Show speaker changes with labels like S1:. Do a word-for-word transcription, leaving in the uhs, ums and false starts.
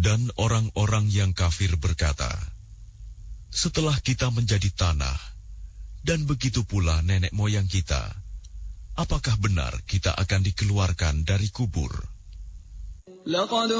S1: Dan orang-orang yang kafir berkata, setelah kita menjadi tanah, dan begitu pula nenek moyang kita, apakah benar kita akan dikeluarkan dari kubur?